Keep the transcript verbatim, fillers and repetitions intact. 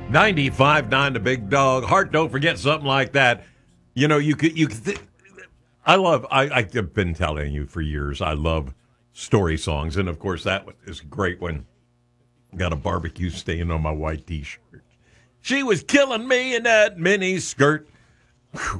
ninety-five nine The Big Dog. Heart, don't forget something like that. You know, you could, you could, th- I love, I, I've been telling you for years, I love story songs. And of course, that is great when I got a barbecue stain on my white t shirt. She was killing me in that mini skirt.